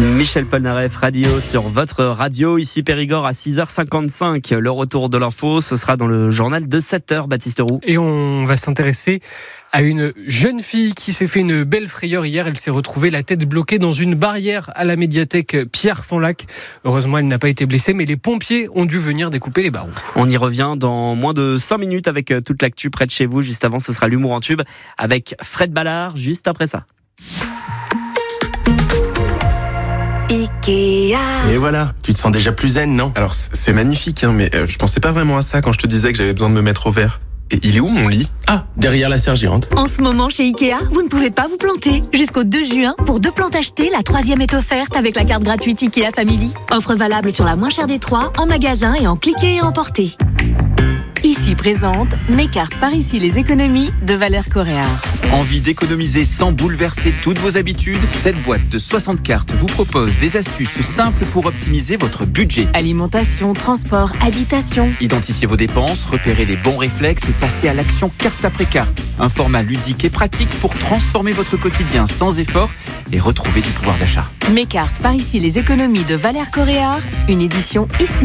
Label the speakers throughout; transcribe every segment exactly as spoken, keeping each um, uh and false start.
Speaker 1: Michel Polnareff, radio sur votre radio, ici Périgord à six heures cinquante-cinq. Le retour de l'info, ce sera dans le journal de sept heures, Baptiste Roux.
Speaker 2: Et on va s'intéresser à une jeune fille qui s'est fait une belle frayeur hier. Elle s'est retrouvée la tête bloquée dans une barrière à la médiathèque Pierre Fanlac. Heureusement, elle n'a pas été blessée, mais les pompiers ont dû venir découper les barreaux.
Speaker 1: On y revient dans moins de cinq minutes avec toute l'actu près de chez vous. Juste avant, ce sera l'humour en tube avec Fred Ballard, juste après ça.
Speaker 3: Ikea.
Speaker 4: Et voilà, tu te sens déjà plus zen, non?
Speaker 5: Alors c'est magnifique, hein, mais euh, je pensais pas vraiment à ça quand je te disais que j'avais besoin de me mettre au vert. Et il est où mon lit?
Speaker 4: Ah, derrière la sergérante.
Speaker 3: En ce moment chez Ikea, vous ne pouvez pas vous planter. Jusqu'au deux juin, pour deux plantes achetées, la troisième est offerte avec la carte gratuite Ikea Family. Offre valable sur la moins chère des trois, en magasin et en cliquer et emporter. Ici présente mes cartes par ici les économies de Valeurs Coréard.
Speaker 6: Envie d'économiser sans bouleverser toutes vos habitudes? Cette boîte de soixante cartes vous propose des astuces simples pour optimiser votre budget.
Speaker 3: Alimentation, transport, habitation.
Speaker 6: Identifiez vos dépenses, repérez les bons réflexes et passez à l'action carte après carte. Un format ludique et pratique pour transformer votre quotidien sans effort et retrouver du pouvoir d'achat.
Speaker 3: Mes cartes par ici les économies de Valeurs Coréard, une édition ici.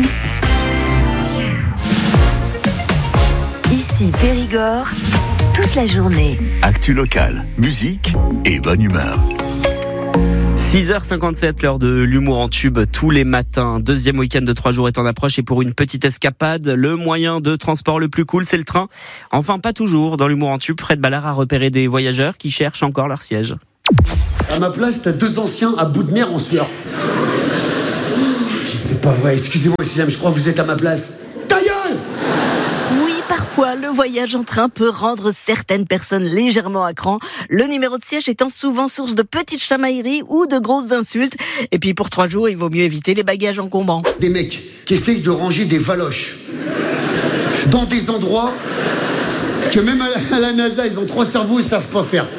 Speaker 3: Ici Périgord, toute la journée.
Speaker 7: Actu locale, musique et bonne humeur.
Speaker 1: six heures cinquante-sept, l'heure de l'humour en tube tous les matins. Deuxième week-end de trois jours est en approche et pour une petite escapade, le moyen de transport le plus cool, c'est le train. Enfin, pas toujours. Dans l'humour en tube, Fred Ballard a repéré des voyageurs qui cherchent encore leur siège.
Speaker 8: À ma place, t'as deux anciens à bout de nerfs en sueur. C'est pas vrai, excusez-moi, excusez-moi, mais je crois que vous êtes à ma place. Ta gueule!
Speaker 3: Parfois, le voyage en train peut rendre certaines personnes légèrement à cran, le numéro de siège étant souvent source de petites chamailleries ou de grosses insultes. Et puis pour trois jours, il vaut mieux éviter les bagages encombrants.
Speaker 8: Des mecs qui essayent de ranger des valoches dans des endroits que même à la NASA, ils ont trois cerveaux, ils savent pas faire.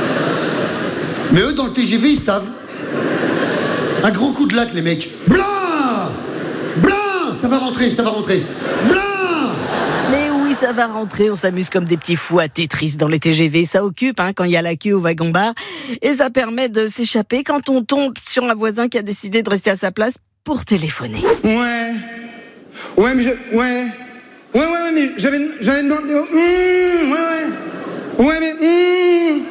Speaker 8: Mais eux, dans le T G V, ils savent. Un gros coup de latte, les mecs. Blanc! Blanc! Ça va rentrer, ça va rentrer. Blanc!
Speaker 3: Mais oui, ça va rentrer, on s'amuse comme des petits fous à Tetris dans les T G V. Ça occupe hein, quand il y a la queue au wagon-bar. Et ça permet de s'échapper quand on tombe sur un voisin qui a décidé de rester à sa place pour téléphoner.
Speaker 9: Ouais, ouais, mais je... Ouais, ouais, ouais, ouais mais j'avais, j'avais demandé... Mmh, ouais, ouais, ouais, mais... Mmh.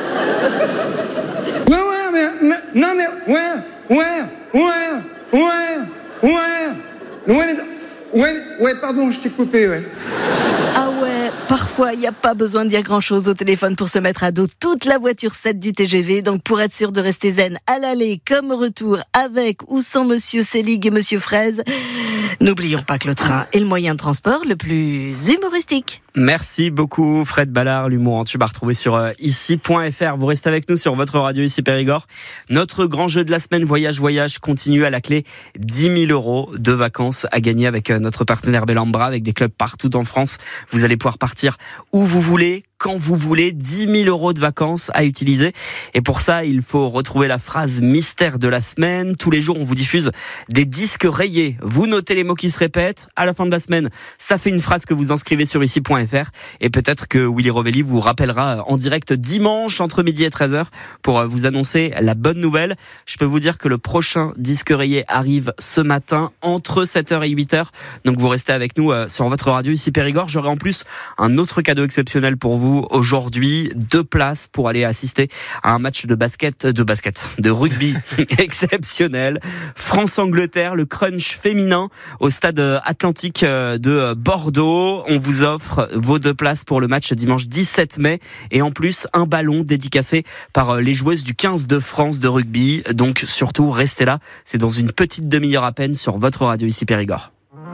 Speaker 9: Ouais, ouais, mais, mais... Non, mais... Ouais, ouais, ouais, ouais, ouais, ouais, mais... Ouais, ouais, pardon, je t'ai coupé, ouais.
Speaker 3: Ah ouais, parfois, il n'y a pas besoin de dire grand-chose au téléphone pour se mettre à dos toute la voiture sept du T G V. Donc, pour être sûr de rester zen à l'aller comme au retour, avec ou sans Monsieur Selig et Monsieur Fraise, n'oublions pas que le train est le moyen de transport le plus humoristique.
Speaker 1: Merci beaucoup Fred Ballard, l'humour en tube à retrouver sur euh, ici point f r. Vous restez avec nous sur votre radio ici Périgord. Notre grand jeu de la semaine Voyage Voyage continue à la clé. dix mille euros de vacances à gagner avec euh, notre partenaire Bellambra, avec des clubs partout en France. Vous allez pouvoir partir où vous voulez, quand vous voulez, dix mille euros de vacances à utiliser. Et pour ça, il faut retrouver la phrase mystère de la semaine. Tous les jours, on vous diffuse des disques rayés. Vous notez les mots qui se répètent. À la fin de la semaine, ça fait une phrase que vous inscrivez sur ici point f r. Et peut-être que Willy Rovelli vous rappellera en direct dimanche entre midi et treize heures pour vous annoncer la bonne nouvelle. Je peux vous dire que le prochain disque rayé arrive ce matin entre sept heures et huit heures. Donc vous restez avec nous sur votre radio ici Périgord. J'aurai en plus un autre cadeau exceptionnel pour vous aujourd'hui, deux places pour aller assister à un match de basket, de basket, de rugby exceptionnel. France-Angleterre, le crunch féminin au stade Atlantique de Bordeaux. On vous offre vos deux places pour le match dimanche dix-sept mai et en plus un ballon dédicacé par les joueuses du quinze de France de rugby. Donc surtout, restez là. C'est dans une petite demi-heure à peine sur votre radio ici Périgord.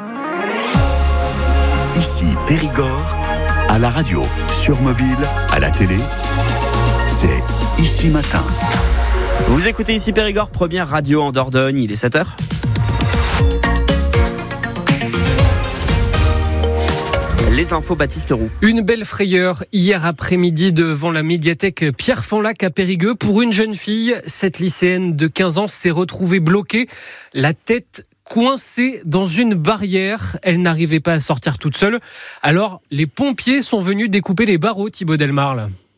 Speaker 7: Ici Périgord, à la radio, sur mobile, à la télé, c'est Ici Matin.
Speaker 1: Vous écoutez ici Périgord, première radio en Dordogne, il est sept heures. Les infos, Baptiste Roux.
Speaker 2: Une belle frayeur hier après-midi devant la médiathèque Pierre Fanlac à Périgueux pour une jeune fille. Cette lycéenne de quinze ans s'est retrouvée bloquée, la tête coincée dans une barrière. Elle n'arrivait pas à sortir toute seule. Alors, les pompiers sont venus découper les barreaux, Thibaut Delmarle.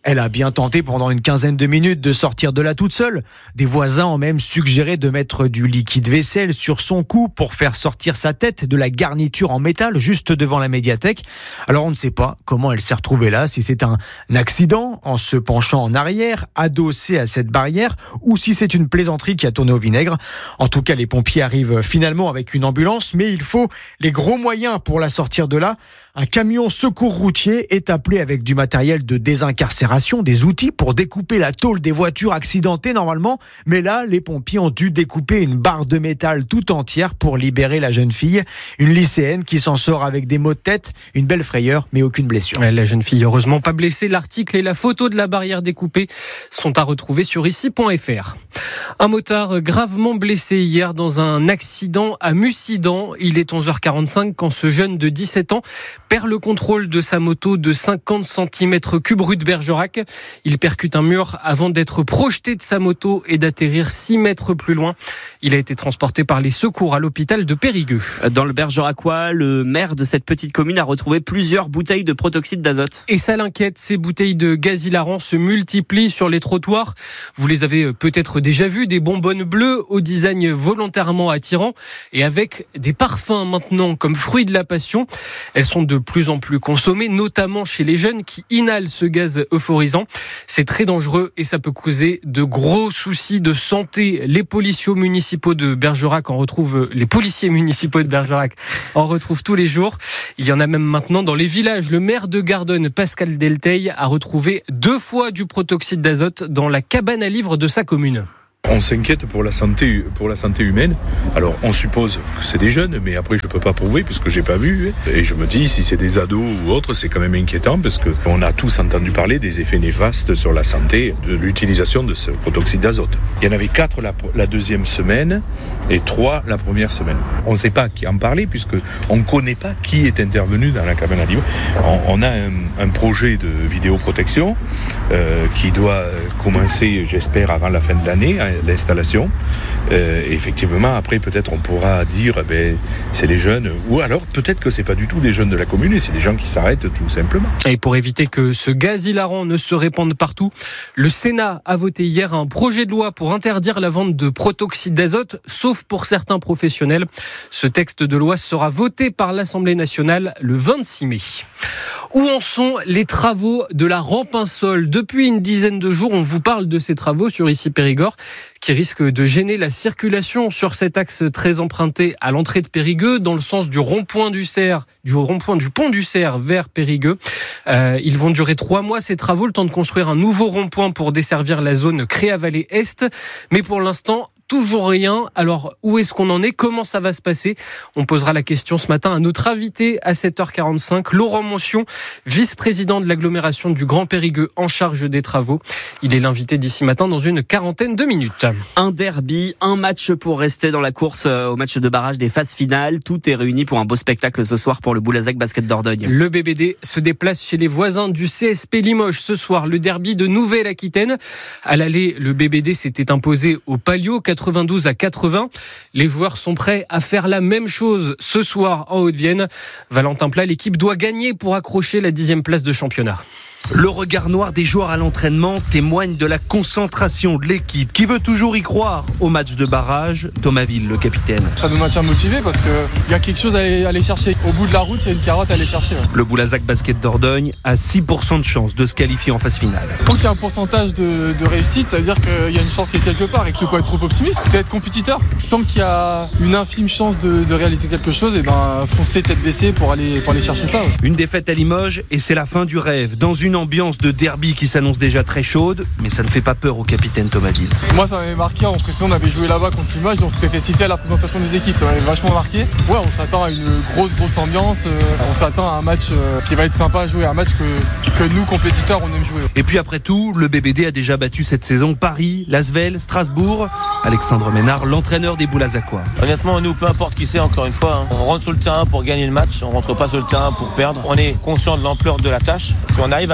Speaker 10: Elle a bien tenté pendant une quinzaine de minutes de sortir de là toute seule. Des voisins ont même suggéré de mettre du liquide vaisselle sur son cou pour faire sortir sa tête de la garniture en métal juste devant la médiathèque. Alors on ne sait pas comment elle s'est retrouvée là, si c'est un accident en se penchant en arrière, adossée à cette barrière, ou si c'est une plaisanterie qui a tourné au vinaigre. En tout cas, les pompiers arrivent finalement avec une ambulance, mais il faut les gros moyens pour la sortir de là. Un camion secours routier est appelé avec du matériel de désincarcération, des outils pour découper la tôle des voitures accidentées normalement. Mais là, les pompiers ont dû découper une barre de métal tout entière pour libérer la jeune fille. Une lycéenne qui s'en sort avec des maux de tête, une belle frayeur, mais aucune blessure.
Speaker 2: La jeune fille, heureusement pas blessée. L'article et la photo de la barrière découpée sont à retrouver sur ici point f r. Un motard gravement blessé hier dans un accident à Mussidan. Il est onze heures quarante-cinq quand ce jeune de dix-sept ans perd le contrôle de sa moto de cinquante centimètres cubes rue de Bergerac. Il percute un mur avant d'être projeté de sa moto et d'atterrir six mètres plus loin. Il a été transporté par les secours à l'hôpital de Périgueux.
Speaker 1: Dans le Bergeracois, le maire de cette petite commune a retrouvé plusieurs bouteilles de protoxyde d'azote.
Speaker 2: Et ça l'inquiète, ces bouteilles de gaz hilarant se multiplient sur les trottoirs. Vous les avez peut-être déjà vues, des bonbonnes bleues au design volontairement attirant et avec des parfums maintenant comme fruits de la passion. Elles sont de plus en plus consommées, notamment chez les jeunes qui inhalent ce gaz euphorisant. C'est très dangereux et ça peut causer de gros soucis de santé. Les policiers municipaux de Bergerac en retrouvent, les policiers municipaux de Bergerac en retrouvent tous les jours. Il y en a même maintenant dans les villages. Le maire de Gardonne, Pascal Delteil, a retrouvé deux fois du protoxyde d'azote dans la cabane à livres de sa commune.
Speaker 11: On s'inquiète pour la santé, pour la santé humaine. Alors, on suppose que c'est des jeunes, mais après, je peux pas prouver puisque j'ai pas vu. Et je me dis, si c'est des ados ou autres, c'est quand même inquiétant parce que on a tous entendu parler des effets néfastes sur la santé de l'utilisation de ce protoxyde d'azote. Il y en avait quatre la, la deuxième semaine et trois la première semaine. On ne sait pas qui en parlait puisque on ne connaît pas qui est intervenu dans la cabane à livres. On, on a un, un projet de vidéoprotection euh, qui doit commencer, j'espère, avant la fin de l'année. L'installation. Euh, effectivement, après, peut-être on pourra dire eh ben, c'est les jeunes, ou alors peut-être que c'est pas du tout des jeunes de la commune et c'est des gens qui s'arrêtent tout simplement.
Speaker 2: Et pour éviter que ce gaz hilarant ne se répande partout, le Sénat a voté hier un projet de loi pour interdire la vente de protoxyde d'azote, sauf pour certains professionnels. Ce texte de loi sera voté par l'Assemblée nationale le vingt-six mai. Où en sont les travaux de la rampe Insol ? Depuis une dizaine de jours, on vous parle de ces travaux sur Issy Périgord qui risquent de gêner la circulation sur cet axe très emprunté à l'entrée de Périgueux, dans le sens du rond-point du Cerf, du rond-point du pont du Cerf vers Périgueux. Euh, ils vont durer trois mois ces travaux, le temps de construire un nouveau rond-point pour desservir la zone Créa-Vallée Est. Mais pour l'instant, toujours rien. Alors, où est-ce qu'on en est ? Comment ça va se passer ? On posera la question ce matin à notre invité à sept heures quarante-cinq, Laurent Moncion, vice-président de l'agglomération du Grand Périgueux en charge des travaux. Il est l'invité d'ici matin dans une quarantaine de minutes.
Speaker 1: Un derby, un match pour rester dans la course au match de barrage des phases finales. Tout est réuni pour un beau spectacle ce soir pour le Boulazac Basket Dordogne.
Speaker 2: Le B B D se déplace chez les voisins du C S P Limoges ce soir. Le derby de Nouvelle-Aquitaine. À l'aller, le B B D s'était imposé au Palio quatre-vingt-douze à quatre-vingts. Les joueurs sont prêts à faire la même chose ce soir en Haute-Vienne. Valentin Plat, l'équipe doit gagner pour accrocher la dixième place de championnat.
Speaker 12: Le regard noir des joueurs à l'entraînement témoigne de la concentration de l'équipe qui veut toujours y croire au match de barrage. Thomas Ville, le capitaine.
Speaker 13: Ça nous maintient motivés parce qu'il y a quelque chose à aller, à aller chercher. Au bout de la route, il y a une carotte à aller chercher. Ouais.
Speaker 12: Le Boulazac Basket Dordogne a six pour cent de chance de se qualifier en phase finale.
Speaker 13: Tant qu'il y a un pourcentage de, de réussite, ça veut dire qu'il y a une chance qui est quelque part. Et que c'est pas être trop optimiste, c'est être compétiteur. Tant qu'il y a une infime chance de, de réaliser quelque chose, et ben foncer tête baissée pour aller, pour aller chercher ça. Ouais.
Speaker 12: Une défaite à Limoges et c'est la fin du rêve. Dans une ambiance de derby qui s'annonce déjà très chaude, mais ça ne fait pas peur au capitaine Thomas Ville.
Speaker 13: Moi ça m'avait marqué, en précision on avait joué là-bas contre Limoges, on s'était fait siffler à la présentation des équipes, ça m'avait vachement marqué. Ouais, on s'attend à une grosse grosse ambiance, euh, on s'attend à un match euh, qui va être sympa à jouer, un match que, que nous compétiteurs on aime jouer.
Speaker 12: Et puis après tout, le B B D a déjà battu cette saison Paris, Lasvel, Strasbourg. Alexandre Ménard, l'entraîneur des Boulazacois.
Speaker 14: Honnêtement, nous, peu importe qui c'est, encore une fois, hein, on rentre sur le terrain pour gagner le match, on rentre pas sur le terrain pour perdre. On est conscient de l'ampleur de la tâche. Si on arrive à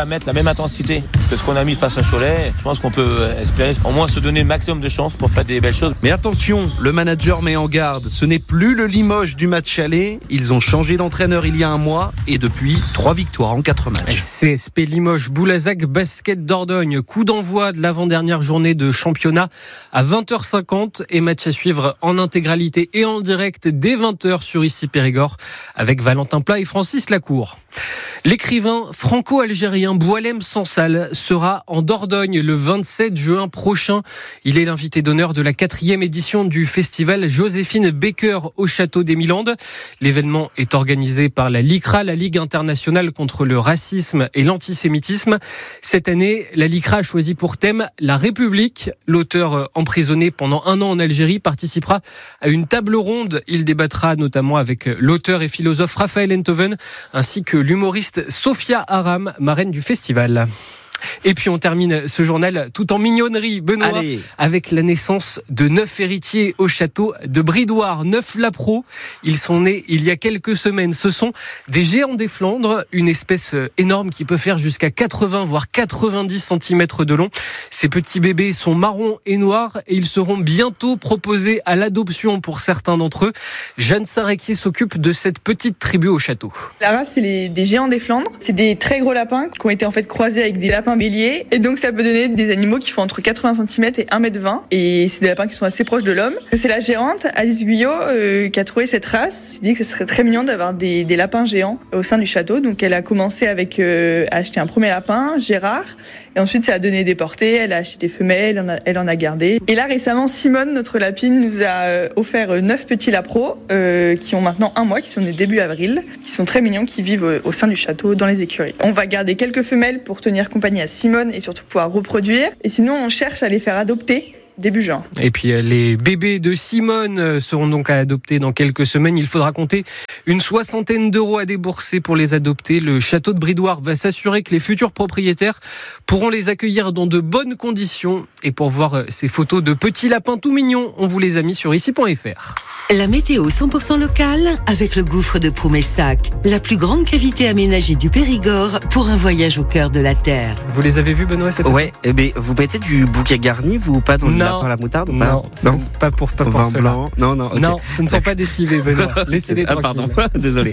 Speaker 14: mettre la même intensité que ce qu'on a mis face à Cholet. Je pense qu'on peut espérer au moins se donner le maximum de chances pour faire des belles choses.
Speaker 12: Mais attention, le manager met en garde, ce n'est plus le Limoges du match aller. Ils ont changé d'entraîneur il y a un mois et depuis, trois victoires en quatre matchs.
Speaker 2: C S P Limoges, Boulazac, Basket Dordogne. Coup d'envoi de l'avant-dernière journée de championnat à vingt heures cinquante et match à suivre en intégralité et en direct dès vingt heures sur Ici Périgord avec Valentin Plat et Francis Lacour. L'écrivain franco-algérien Boualem Sansal sera en Dordogne le vingt-sept juin prochain. Il est l'invité d'honneur de la quatrième édition du festival Joséphine Baker au Château des Milandes. L'événement est organisé par la LICRA, la Ligue internationale contre le racisme et l'antisémitisme. Cette année, la LICRA a choisi pour thème la République. L'auteur emprisonné pendant un an en Algérie participera à une table ronde. Il débattra notamment avec l'auteur et philosophe Raphaël Enthoven ainsi que l'humoriste Sophia Aram, marraine du festival. Et puis on termine ce journal tout en mignonnerie, Benoît, Allez. avec la naissance de neuf héritiers au château de Bridoire, neuf Lapro. Ils sont nés il y a quelques semaines. Ce sont des géants des Flandres, une espèce énorme qui peut faire jusqu'à quatre-vingts voire quatre-vingt-dix centimètres de long. Ces petits bébés sont marrons et noirs et ils seront bientôt proposés à l'adoption pour certains d'entre eux. Jeanne Sarrequier s'occupe de cette petite tribu au château.
Speaker 15: La race, c'est les, des géants des Flandres. C'est des très gros lapins qui ont été en fait croisés avec des lapins bélier, et donc ça peut donner des animaux qui font entre quatre-vingts centimètres et un mètre vingt, et c'est des lapins qui sont assez proches de l'homme. C'est la gérante Alice Guyot euh, qui a trouvé cette race. Elle dit que ce serait très mignon d'avoir des, des lapins géants au sein du château, donc elle a commencé avec euh, à acheter un premier lapin, Gérard, et ensuite ça a donné des portées, elle a acheté des femelles, elle en a, elle en a gardé. Et là récemment, Simone, notre lapine, nous a euh, offert euh, neuf petits lapros euh, qui ont maintenant un mois, qui sont nés début avril, qui sont très mignons, qui vivent euh, au sein du château dans les écuries. On va garder quelques femelles pour tenir compagnie à Simone et surtout pouvoir reproduire. Et sinon, on cherche à les faire adopter début juin.
Speaker 2: Et puis les bébés de Simone seront donc à adopter dans quelques semaines. Il faudra compter une soixantaine d'euros à débourser pour les adopter. Le château de Bridoire va s'assurer que les futurs propriétaires pourront les accueillir dans de bonnes conditions. Et pour voir ces photos de petits lapins tout mignons, on vous les a mis sur ici point f r.
Speaker 16: La météo cent pour cent locale avec le gouffre de Ploumessac, la plus grande cavité aménagée du Périgord pour un voyage au cœur de la terre.
Speaker 2: Vous les avez vus, Benoît, cette
Speaker 1: Ouais, eh ben, vous mettez du bouquet garni, vous ou pas, dans le lapin à la moutarde?
Speaker 2: Non,
Speaker 1: pas, non,
Speaker 2: pas pour, pas pour
Speaker 1: vin
Speaker 2: cela.
Speaker 1: Blanc. Non, non, okay.
Speaker 2: Non, ce ne sont pas des civets, Benoît. Laissez-les
Speaker 1: ah,
Speaker 2: tranquilles.
Speaker 1: Pardon, désolé.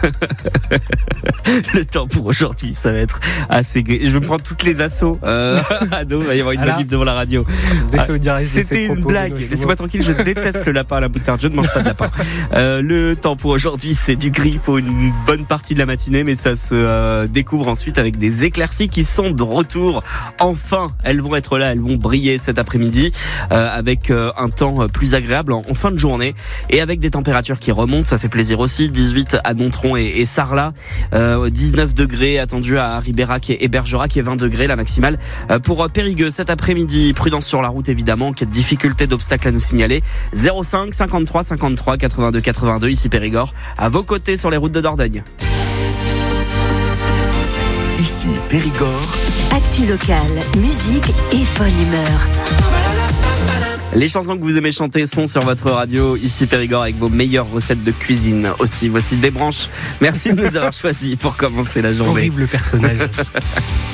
Speaker 1: Le temps pour aujourd'hui, ça va être assez gai. Je vais prendre toutes les assauts. Euh, ado, il va y avoir une manip devant la radio.
Speaker 2: Ah,
Speaker 1: c'était une blague. Laissez-moi tranquille, je déteste le lapin à la moutarde. Je ne mange pas de lapin. Euh, le temps pour aujourd'hui, c'est du gris pour une bonne partie de la matinée, mais ça se euh, découvre ensuite avec des éclaircies qui sont de retour. Enfin, elles vont être là, elles vont briller cet après-midi euh, avec euh, un temps plus agréable en, en fin de journée et avec des températures qui remontent. Ça fait plaisir aussi. dix-huit à Nontron et, et Sarlat, euh, dix-neuf degrés attendus à Ribérac et, et Bergerac et vingt degrés la maximale euh, pour Périgueux cet après-midi. Prudence sur la route évidemment, en cas de difficulté, d'obstacles à nous signaler. zéro cinq cinquante-trois cinquante-trois quatre-vingt-deux quatre-vingt-deux ici Périgord, à vos côtés sur les routes de Dordogne.
Speaker 7: Ici Périgord.
Speaker 16: Actu local, musique et bonne humeur.
Speaker 1: Les chansons que vous aimez chanter sont sur votre radio ici Périgord avec vos meilleures recettes de cuisine aussi. Voici des branches. Merci de nous avoir choisis pour commencer la journée.
Speaker 2: Horrible personnage.